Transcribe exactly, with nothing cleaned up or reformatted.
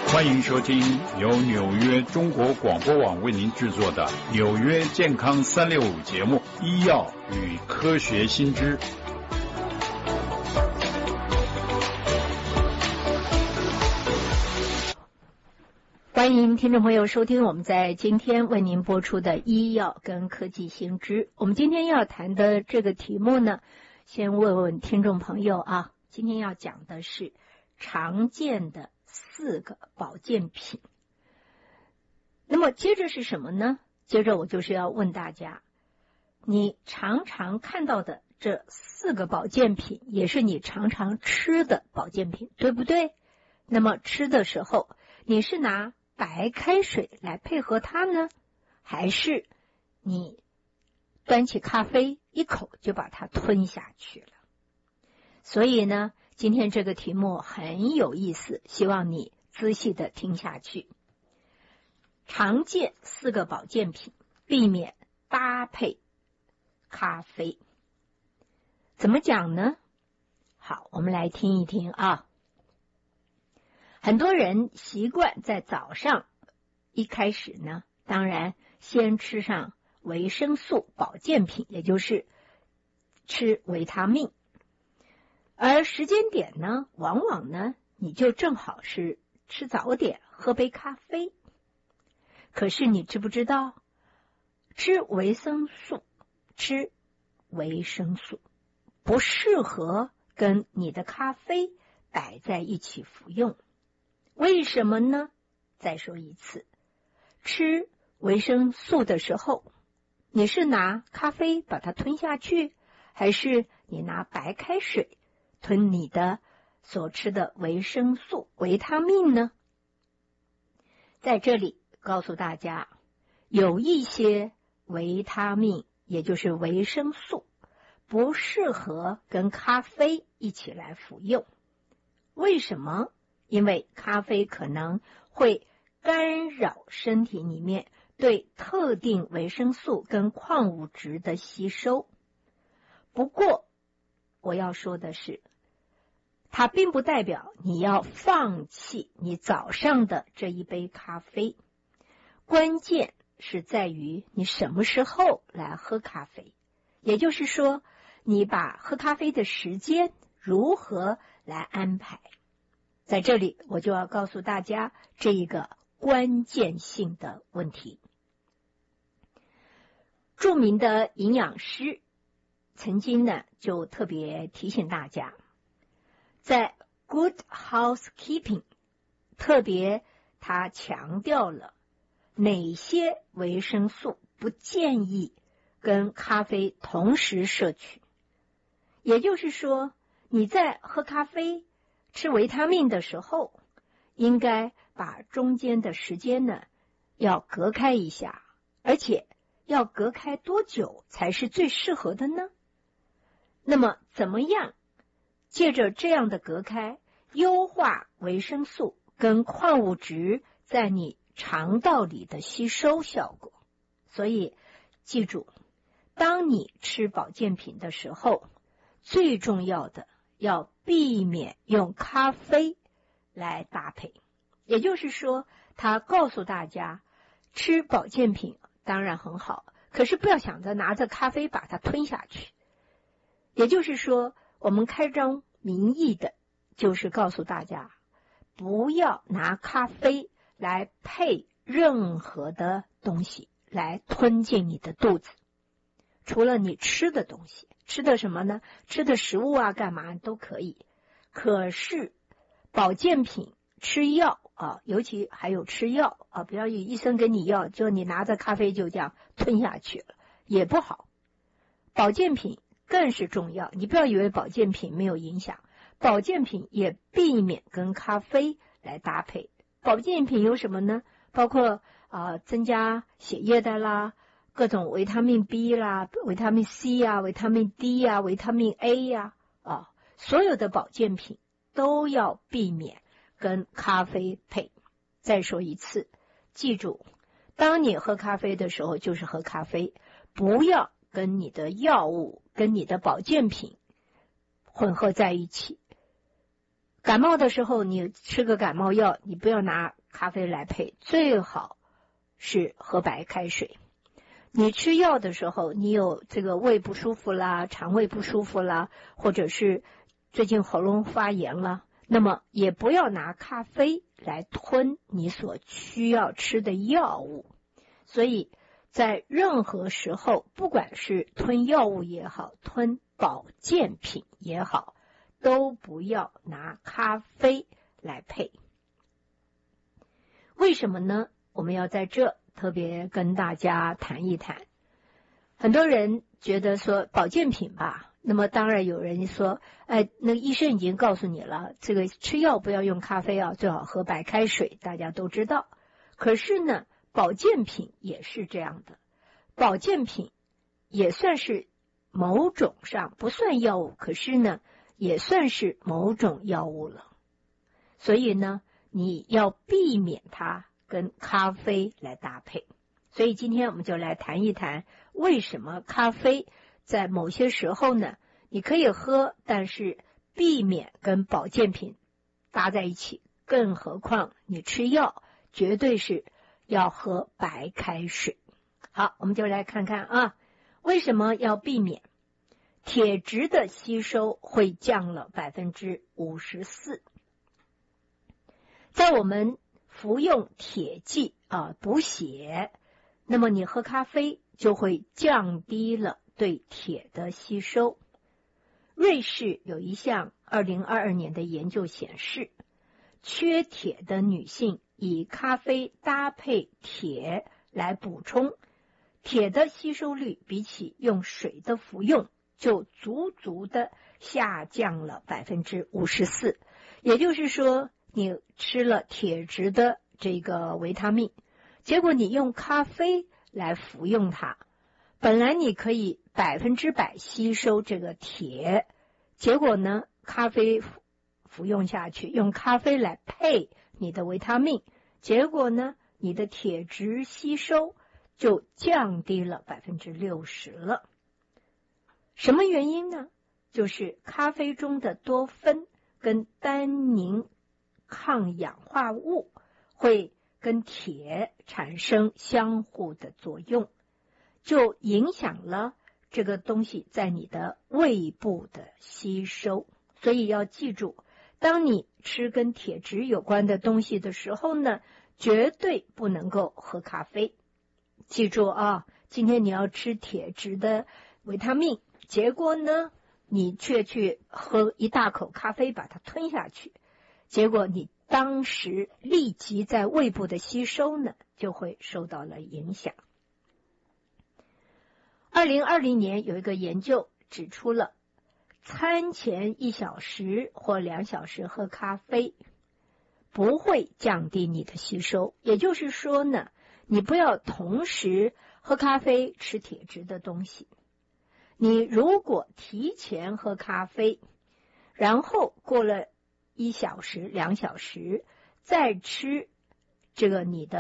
欢迎收听由纽约中国广播网为您制作的《纽约健康三六五》节目《医药与科学新知》。 欢迎听众朋友收听我们在今天为您播出的医药跟科技新知。我们今天要谈的这个题目呢，先问问听众朋友啊，今天要讲的是常见的四个保健品。那么接着是什么呢？接着我就是要问大家，你常常看到的这四个保健品，也是你常常吃的保健品，对不对？那么吃的时候，你是拿白开水来配合它呢，还是你端起咖啡一口就把它吞下去了？所以呢，今天这个题目很有意思，希望你仔细的听下去。常见四个保健品，避免搭配咖啡。怎么讲呢？好，我们来听一听啊。很多人习惯在早上一开始呢，当然先吃上维生素保健品，也就是吃维他命。而时间点呢，往往呢，你就正好是吃早点，喝杯咖啡。可是你知不知道，吃维生素，吃维生素不适合跟你的咖啡摆在一起服用。为什么呢？再说一次，吃维生素的时候，你是拿咖啡把它吞下去，还是你拿白开水吞你的所吃的维生素维他命呢？在这里告诉大家，有一些维他命，也就是维生素，不适合跟咖啡一起来服用。为什么？因为咖啡可能会干扰身体里面对特定维生素跟矿物质的吸收。不过我要说的是，它并不代表你要放弃你早上的这一杯咖啡，关键是在于你什么时候来喝咖啡，也就是说，你把喝咖啡的时间如何来安排。在这里我就要告诉大家这一个关键性的问题。著名的营养师曾经呢就特别提醒大家，在 Good Housekeeping 特别他强调了哪些维生素不建议跟咖啡同时摄取。也就是说，你在喝咖啡吃维他命的时候，应该把中间的时间呢要隔开一下，而且要隔开多久才是最适合的呢？那么怎么样借着这样的隔开，优化维生素跟矿物质在你肠道里的吸收效果？所以记住，当你吃保健品的时候，最重要的要避免用咖啡来搭配。也就是说，他告诉大家，吃保健品当然很好，可是不要想着拿着咖啡把它吞下去。也就是说，我们开宗明义的就是告诉大家，不要拿咖啡来配任何的东西来吞进你的肚子，除了你吃的东西。吃的什么呢？吃的食物啊，干嘛都可以。可是保健品、吃药啊，尤其还有吃药啊，不要有医生给你药，就你拿着咖啡就这样吞下去了，也不好。保健品更是重要，你不要以为保健品没有影响，保健品也避免跟咖啡来搭配。保健品有什么呢？包括啊、呃、增加血液的啦，各种维他命 B 啦，维他命 C 啊，维他命 D 啊，维他命 A 呀、啊，啊，所有的保健品都要避免跟咖啡配。再说一次，记住，当你喝咖啡的时候就是喝咖啡，不要跟你的药物跟你的保健品混合在一起。感冒的时候你吃个感冒药，你不要拿咖啡来配，最好是喝白开水。你吃药的时候，你有这个胃不舒服啦，肠胃不舒服啦，或者是最近喉咙发炎了，那么也不要拿咖啡来吞你所需要吃的药物。所以在任何时候，不管是吞药物也好，吞保健品也好，都不要拿咖啡来配。为什么呢？我们要在这特别跟大家谈一谈。很多人觉得说保健品吧，那么当然有人说，哎，那个医生已经告诉你了，这个吃药不要用咖啡啊，最好喝白开水，大家都知道。可是呢，保健品也是这样的，保健品也算是某种上不算药物，可是呢，也算是某种药物了。所以呢，你要避免它跟咖啡来搭配。所以今天我们就来谈一谈，为什么咖啡在某些时候呢，你可以喝，但是避免跟保健品搭在一起，更何况你吃药，绝对是要喝白开水。好，我们就来看看啊，为什么要避免？铁质的吸收会降了百分之五十四。在我们服用铁剂啊补血，那么你喝咖啡就会降低了对铁的吸收。瑞士有一项二零二二年的研究显示，缺铁的女性以咖啡搭配铁来补充，铁的吸收率比起用水的服用就足足的下降了百分之五十四。也就是说，你吃了铁质的这个维他命，结果你用咖啡来服用它，本来你可以百分之百吸收这个铁，结果呢，咖啡服用下去，用咖啡来配你的维他命，结果呢，你的铁质吸收就降低了百分之六十了。什么原因呢？就是咖啡中的多酚跟单宁抗氧化物会跟铁产生相互的作用，就影响了这个东西在你的胃部的吸收。所以要记住，当你吃跟铁质有关的东西的时候呢，绝对不能够喝咖啡。记住啊，今天你要吃铁质的维他命，结果呢，你却去喝一大口咖啡把它吞下去，结果你当时立即在胃部的吸收呢，就会受到了影响。二零二零年有一个研究指出了，餐前一小时或两小时喝咖啡不会降低你的吸收。也就是说呢，你不要同时喝咖啡吃铁质的东西。你如果提前喝咖啡，然后过了一小时、两小时再吃这个你的